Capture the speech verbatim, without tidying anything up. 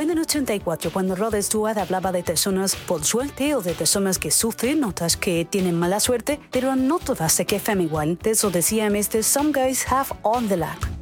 En el ochenta y cuatro, cuando Rod Stewart hablaba de personas por suerte o de personas que sufren, otras que tienen mala suerte, pero no todas se quejan igual. De eso decía mister Some guys have all the luck.